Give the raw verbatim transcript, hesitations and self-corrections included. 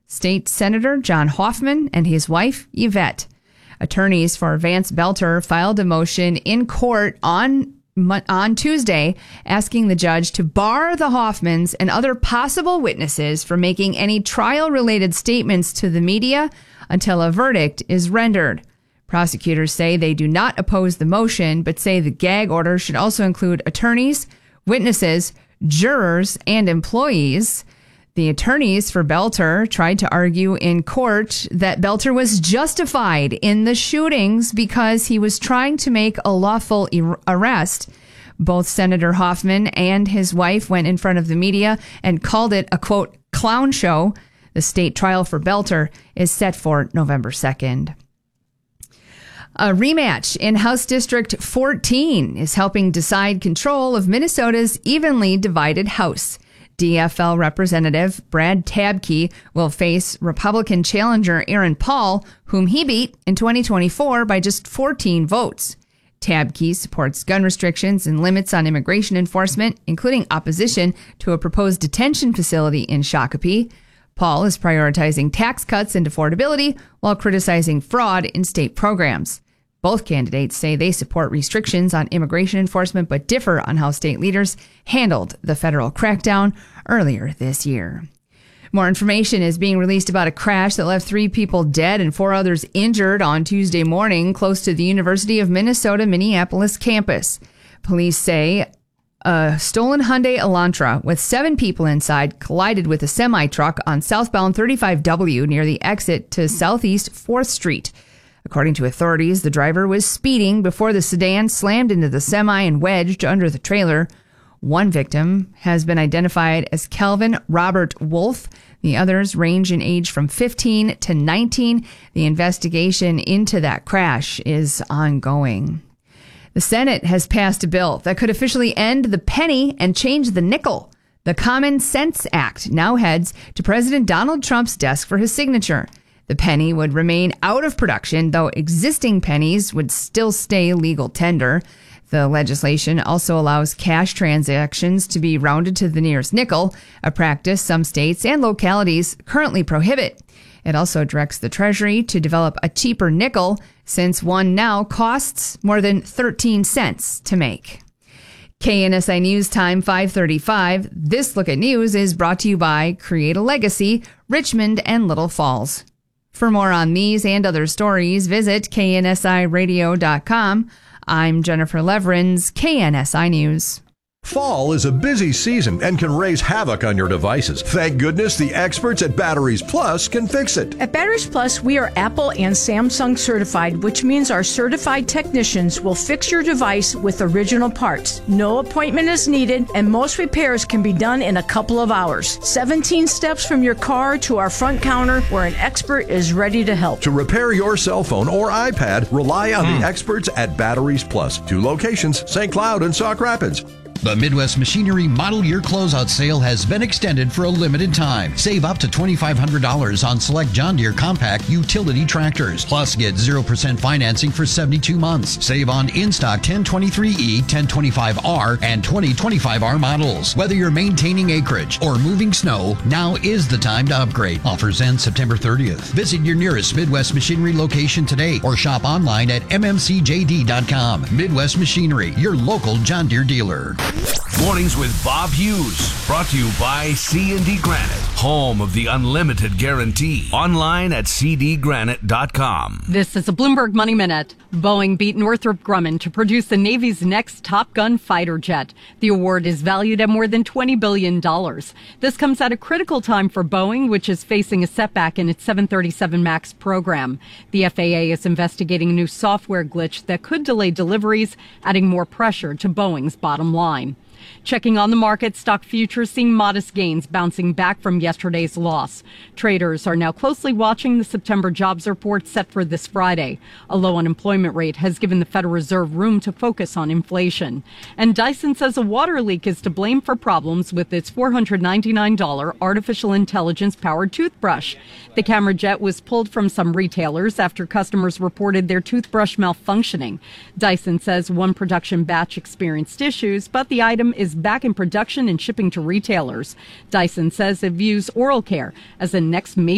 State Senator John Hoffman and his wife, Yvette. Attorneys for Vance Belter filed a motion in court on on Tuesday asking the judge to bar the Hoffmans and other possible witnesses from making any trial-related statements to the media until a verdict is rendered. Prosecutors say they do not oppose the motion, but say the gag order should also include attorneys, witnesses, jurors, and employees. The attorneys for Belter tried to argue in court that Belter was justified in the shootings because he was trying to make a lawful er- arrest. Both Senator Hoffman and his wife went in front of the media and called it a, quote, clown show. The state trial for Belter is set for November second. A rematch in House District fourteen is helping decide control of Minnesota's evenly divided House. D F L Representative Brad Tabke will face Republican challenger Aaron Paul, whom he beat in twenty twenty-four by just fourteen votes. Tabke supports gun restrictions and limits on immigration enforcement, including opposition to a proposed detention facility in Shakopee. Paul is prioritizing tax cuts and affordability while criticizing fraud in state programs. Both candidates say they support restrictions on immigration enforcement, but differ on how state leaders handled the federal crackdown earlier this year. More information is being released about a crash that left three people dead and four others injured on Tuesday morning close to the University of Minnesota Minneapolis campus. Police say a stolen Hyundai Elantra with seven people inside collided with a semi-truck on southbound thirty-five W near the exit to Southeast fourth Street. According to authorities, the driver was speeding before the sedan slammed into the semi and wedged under the trailer. One victim has been identified as Kelvin Robert Wolf. The others range in age from fifteen to nineteen. The investigation into that crash is ongoing. The Senate has passed a bill that could officially end the penny and change the nickel. The Common Sense Act now heads to President Donald Trump's desk for his signature. The penny would remain out of production, though existing pennies would still stay legal tender. The legislation also allows cash transactions to be rounded to the nearest nickel, a practice some states and localities currently prohibit. It also directs the Treasury to develop a cheaper nickel, since one now costs more than thirteen cents to make. K N S I News Time five thirty-five. This Look at News is brought to you by Create a Legacy, Richmond and Little Falls. For more on these and other stories, visit K N S I radio dot com. I'm Jennifer Leverins, K N S I News. Fall is a busy season and can raise havoc on your devices. Thank goodness the experts at Batteries Plus can fix it. At Batteries Plus, we are Apple and Samsung certified, which means our certified technicians will fix your device with original parts. No appointment is needed, and most repairs can be done in a couple of hours. seventeen steps from your car to our front counter where an expert is ready to help. To repair your cell phone or iPad, rely on mm. the experts at Batteries Plus. Two locations, Saint Cloud and Sauk Rapids. The Midwest Machinery Model Year Closeout Sale has been extended for a limited time. Save up to twenty-five hundred dollars on select John Deere compact utility tractors. Plus, get zero percent financing for seventy-two months. Save on in-stock ten twenty-three E, ten twenty-five R, and twenty twenty-five R models. Whether you're maintaining acreage or moving snow, now is the time to upgrade. Offers end September thirtieth. Visit your nearest Midwest Machinery location today or shop online at M M C J D dot com. Midwest Machinery, your local John Deere dealer. Mornings with Bob Hughes, brought to you by C and D Granite, home of the unlimited guarantee. Online at C D granite dot com. This is a Bloomberg Money Minute. Boeing beat Northrop Grumman to produce the Navy's next Top Gun fighter jet. The award is valued at more than twenty billion dollars. This comes at a critical time for Boeing, which is facing a setback in its seven thirty-seven MAX program. The F A A is investigating a new software glitch that could delay deliveries, adding more pressure to Boeing's bottom line. Checking on the market, stock futures seeing modest gains bouncing back from yesterday's loss. Traders are now closely watching the September jobs report set for this Friday. A low unemployment rate has given the Federal Reserve room to focus on inflation. And Dyson says a water leak is to blame for problems with its four hundred ninety-nine dollars artificial intelligence-powered toothbrush. The camera jet was pulled from some retailers after customers reported their toothbrush malfunctioning. Dyson says one production batch experienced issues, but the item is back in production and shipping to retailers. Dyson says it views oral care as the next major